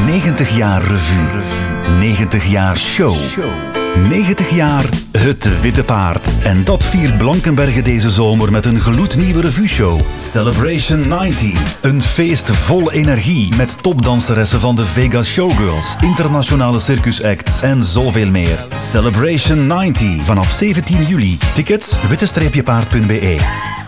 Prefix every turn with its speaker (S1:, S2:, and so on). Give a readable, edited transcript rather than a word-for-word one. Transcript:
S1: 90 jaar revue. 90 jaar show. 90 jaar Het Witte Paard. En dat viert Blankenberge deze zomer met een gloednieuwe revue-show. Celebration 90. Een feest vol energie met topdanseressen van de Vegas Showgirls, internationale circusacts en zoveel meer. Celebration 90 vanaf 17 juli. Tickets witte-paard.be.